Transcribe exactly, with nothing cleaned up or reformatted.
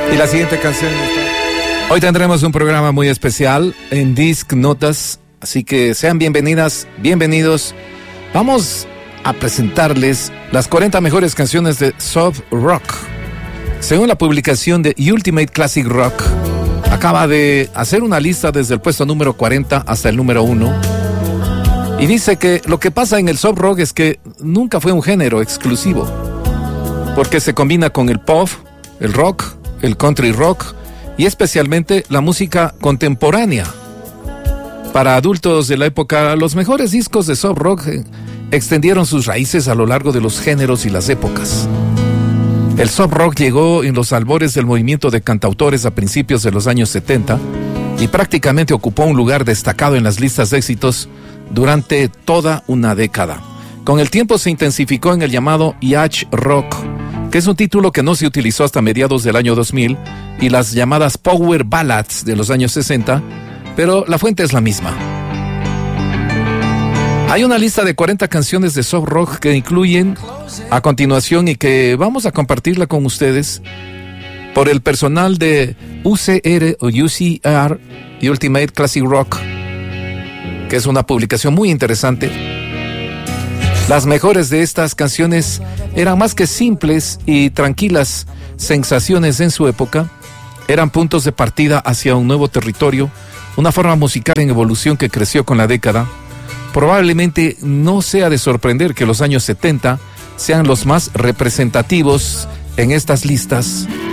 Y la siguiente canción. Hoy tendremos un programa muy especial en Disc Notas, así que sean bienvenidas, bienvenidos. Vamos a presentarles las cuarenta mejores canciones de soft rock. Según la publicación de Ultimate Classic Rock, acaba de hacer una lista desde el puesto número cuarenta hasta el número uno. Y dice que lo que pasa en el soft rock es que nunca fue un género exclusivo, porque se combina con el pop, el rock, el country rock y especialmente la música contemporánea. Para adultos de la época, los mejores discos de soft rock extendieron sus raíces a lo largo de los géneros y las épocas. El soft rock llegó en los albores del movimiento de cantautores a principios de los años setenta y prácticamente ocupó un lugar destacado en las listas de éxitos durante toda una década. Con el tiempo se intensificó en el llamado yacht rock, que es un título que no se utilizó hasta mediados del año dos mil, y las llamadas power ballads de los años sesenta, pero la fuente es la misma. Hay una lista de cuarenta canciones de soft rock que incluyen a continuación y que vamos a compartirla con ustedes por el personal de U C R o U C R, Ultimate Classic Rock, que es una publicación muy interesante. Las mejores de estas canciones eran más que simples y tranquilas sensaciones en su época, eran puntos de partida hacia un nuevo territorio, una forma musical en evolución que creció con la década. Probablemente no sea de sorprender que los años setenta sean los más representativos en estas listas.